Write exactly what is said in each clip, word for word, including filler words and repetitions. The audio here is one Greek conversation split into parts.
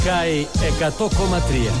Sky εκατό κόμμα τρία.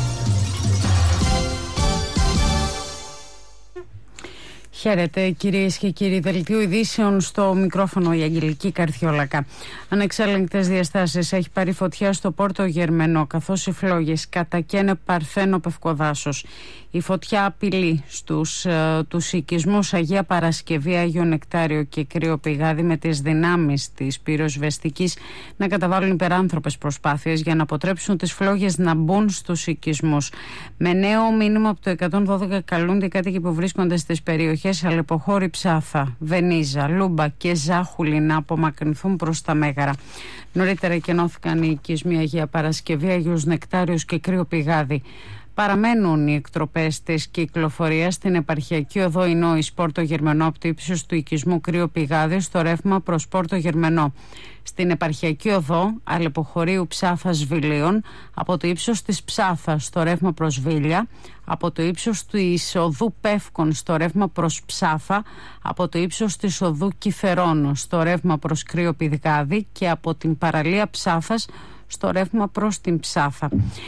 Χαίρετε κυρίες και κύριοι, δελτίο ειδήσεων, στο μικρόφωνο η Αγγελική Καρδιόλακα. Ανεξέλεγκτες διαστάσεις έχει πάρει φωτιά στο Πόρτο Γερμενό, καθώς οι φλόγες κατακαίνε παρθένο πευκοδάσος. Η φωτιά απειλεί στους ε, τους οικισμούς Αγία Παρασκευή, Άγιο Νεκτάριο και Κρύο Πηγάδι, με τις δυνάμεις της πυροσβεστικής να καταβάλουν υπεράνθρωπες προσπάθειες για να αποτρέψουν τις φλόγες να μπουν στους οικισμούς. Με νέο μήνυμα από το εκατόν δώδεκα καλούνται οι κάτοικοι που βρίσκονται στις περιοχές Αλεποχώρη, Ψάθα, Βενίζα, Λούμπα και Ζάχουλη να απομακρυνθούν προς τα Μέγαρα. Νωρίτερα εκενώθηκαν οι οικισμοί Αγία Παρασκευή, Άγιος Νεκτάριος και Κρύο Πηγάδι. Παραμένουν οι εκτροπές της κυκλοφορίας στην επαρχιακή οδό Ινόης Πόρτο Γερμενό από το ύψος του οικισμού Κρύο Πηγάδι στο ρεύμα προς Πόρτο Γερμενό. Στην επαρχιακή οδό Αλεποχωρίου Ψάθας Βιλίων από το ύψος της Ψάθας στο ρεύμα προς Βίλια, από το ύψος του οδού Πεύκων στο ρεύμα προς Ψάθα, από το ύψος της οδού Κηφερών στο ρεύμα προς Κρύο Πηγάδι και από την παραλία Ψάθας στο ρεύμα προς την Ψάθα.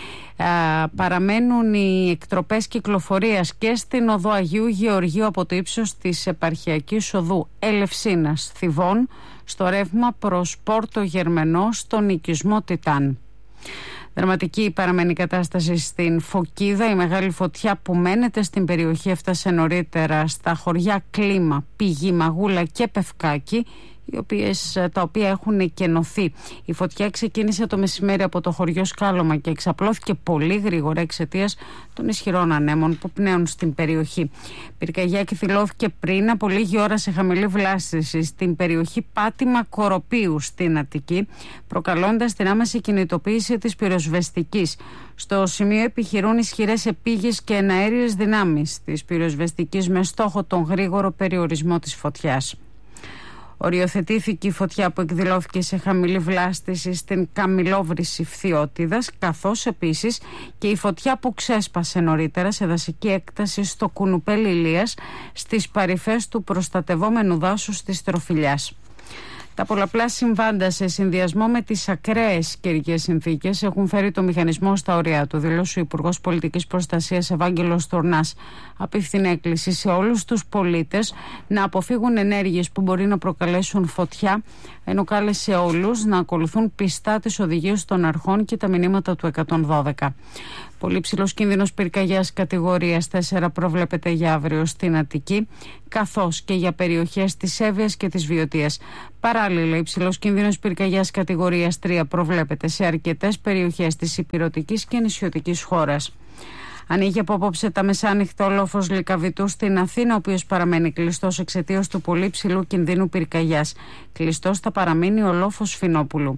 Uh, παραμένουν οι εκτροπές κυκλοφορίας και στην οδό Αγίου Γεωργίου από το ύψος της επαρχιακής οδού Ελευσίνας Θηβών στο ρεύμα προς Πόρτο Γερμενό στον οικισμό Τιτάν. Δραματική παραμένει η κατάσταση στην Φωκίδα. Η μεγάλη φωτιά που μένεται στην περιοχή έφτασε νωρίτερα στα χωριά Κλίμα, Πηγή, Μαγούλα και Πευκάκι, οι οποίες, τα οποία έχουν εκενωθεί. Η φωτιά ξεκίνησε το μεσημέρι από το χωριό Σκάλωμα και εξαπλώθηκε πολύ γρήγορα εξαιτίας των ισχυρών ανέμων που πνέουν στην περιοχή. Πυρκαγιά εκδηλώθηκε πριν από λίγη ώρα σε χαμηλή βλάστηση στην περιοχή Πάτημα Κοροπίου στην Αττική, προκαλώντας την άμεση κινητοποίηση της πυροσβεστικής. Στο σημείο επιχειρούν ισχυρές επίγειες και εναέριες δυνάμεις της πυροσβεστικής με στόχο τον γρήγορο περιορισμό της φωτιάς. Οριοθετήθηκε η φωτιά που εκδηλώθηκε σε χαμηλή βλάστηση στην Καμιλόβρηση Φθιώτιδας, καθώς επίσης και η φωτιά που ξέσπασε νωρίτερα σε δασική έκταση στο Κουνουπέλ Ηλίας στις παρυφές του προστατευόμενου δάσους της Τροφιλιάς. Τα πολλαπλά συμβάντα σε συνδυασμό με τις ακραίες καιρικές συνθήκες έχουν φέρει το μηχανισμό στα ωριά του, δήλωσε ο Υπουργός Πολιτικής Προστασίας Ευάγγελος Τουρνάς. Απίφθινε έκκληση σε όλους τους πολίτες να αποφύγουν ενέργειες που μπορεί να προκαλέσουν φωτιά, ενώ κάλεσε όλους να ακολουθούν πιστά τις οδηγίες των αρχών και τα μηνύματα του εκατόν δώδεκα. Πολύ ψηλός κίνδυνος πυρκαγιάς κατηγορίας τέσσερα προβλέπεται για αύριο στην Αττική, καθώς και για περιοχές της Εύβοιας και της Βιωτίας. Παράλληλα, υψηλός κίνδυνος πυρκαγιάς κατηγορίας τρία προβλέπεται σε αρκετές περιοχές της ηπειρωτικής και νησιωτικής χώρας. Ανοίγει από απόψε τα μεσάνυχτα ο λόφος Λυκαβητού στην Αθήνα, ο οποίος παραμένει κλειστός εξαιτίας του πολύ ψηλού κινδύνου πυρκαγιάς. Κλειστός θα παραμείνει ο λόφος Φινόπουλου.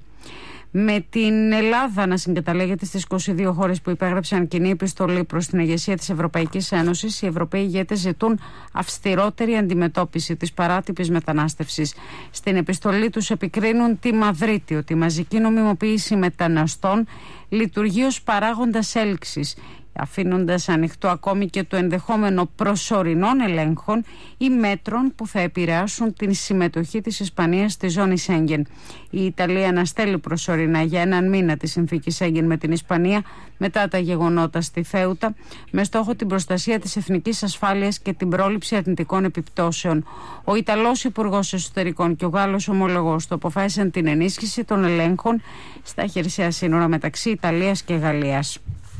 Με την Ελλάδα να συγκαταλέγεται στις είκοσι δύο χώρες που υπέγραψαν κοινή επιστολή προς την ηγεσία της Ευρωπαϊκής Ένωσης, οι Ευρωπαίοι ηγέτες ζητούν αυστηρότερη αντιμετώπιση της παράτυπης μετανάστευσης. Στην επιστολή τους επικρίνουν τη Μαδρίτη ότι η μαζική νομιμοποίηση μεταναστών λειτουργεί ως παράγοντας έλξης, αφήνοντας ανοιχτό ακόμη και το ενδεχόμενο προσωρινών ελέγχων ή μέτρων που θα επηρεάσουν την συμμετοχή της Ισπανίας στη ζώνη Σέγγεν. Η Ιταλία αναστέλει προσωρινά για έναν μήνα τη συνθήκη Σέγγεν με την Ισπανία μετά τα γεγονότα στη Θέουτα, με στόχο την προστασία της εθνικής ασφάλειας και την πρόληψη αρνητικών επιπτώσεων. Ο Ιταλός Υπουργός Εσωτερικών και ο Γάλλος ομολογός του αποφάσισαν την ενίσχυση των ελέγχων στα χερσαία σύνορα μεταξύ Ιταλίας και Γαλλίας.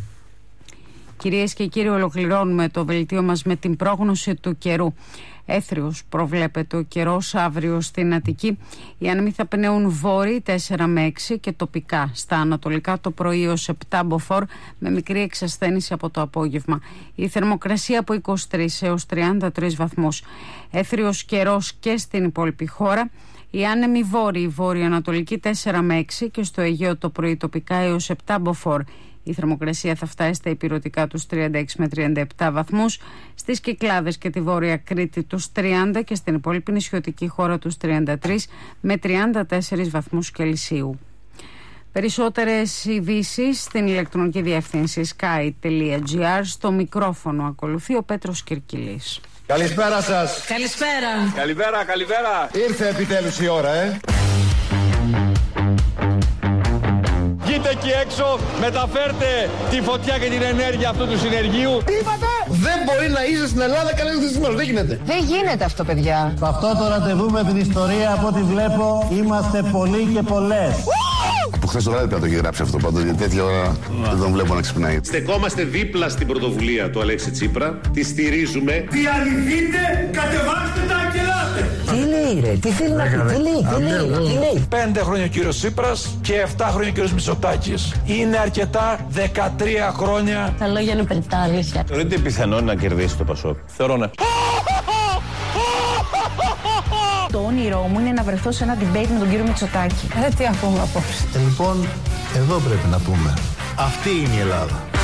Κυρίες και κύριοι, ολοκληρώνουμε το δελτίο μας με την πρόγνωση του καιρού. Έθριος προβλέπεται ο καιρός αύριο στην Αττική. Οι άνεμοι θα πνέουν βόρειοι τέσσερα με έξι και τοπικά στα ανατολικά το πρωί ως επτά μποφόρ, με μικρή εξασθένηση από το απόγευμα. Η θερμοκρασία από είκοσι τρεις έως τριάντα τρεις βαθμούς. Έθριος καιρός και στην υπόλοιπη χώρα. Οι άνεμοι βόρειοι βόρειο-ανατολική τέσσερα με έξι και στο Αιγαίο το πρωί τοπικά έως επτά μποφόρ. Η θερμοκρασία θα φτάσει στα ηπειρωτικά τους τριάντα έξι με τριάντα επτά βαθμούς, στις Κυκλάδες και τη Βόρεια Κρήτη τους τριάντα και στην υπόλοιπη νησιωτική χώρα τους τριάντα τρεις με τριάντα τέσσερις βαθμούς Κελσίου. Περισσότερες ειδήσεις στην ηλεκτρονική διεύθυνση sky τελεία gr. Στο μικρόφωνο ακολουθεί ο Πέτρος Κυρκυλής. Καλησπέρα σας. Καλησπέρα. Καλημέρα, καλημέρα. Ήρθε επιτέλους η ώρα, ε. Βγείτε εκεί έξω, μεταφέρτε τη φωτιά και την ενέργεια αυτού του συνεργείου. Τι είπατε? Δεν μπορεί να είσαι στην Ελλάδα κανένας δυστυχισμένος. Δεν γίνεται. Δεν γίνεται αυτό, παιδιά. Σε αυτό το ραντεβού με την ιστορία, από ό,τι βλέπω, είμαστε πολλοί και πολλές. Από χθες το βράδυ πια το έχει γράψει αυτό πάντως, γιατί τέτοια ώρα δεν τον βλέπω να ξυπνάει. Στεκόμαστε δίπλα στην πρωτοβουλία του Αλέξη Τσίπρα, τη στηρίζουμε. Διαλυθείτε, κατεβάστε τα και ελάτε. Τι λέει ρε, τι θέλει να πει, τι λέει, τι λέει, τι λέει. Πέντε χρόνια ο κύριος Τσίπρας και εφτά χρόνια ο κύριος Μητσοτάκης. Είναι αρκετά, δεκατρία χρόνια. Τα λόγια είναι περιτά αλήθεια. Θεωρείτε πιθανό να κερδίσει το Πασόκ? Θεωρώ ναι. Το όνειρό μου είναι να βρεθώ σε ένα debate με τον κύριο Μητσοτάκη. Ε, τι ακούμε απόψε. Ε, λοιπόν, εδώ πρέπει να πούμε. Αυτή είναι η Ελλάδα.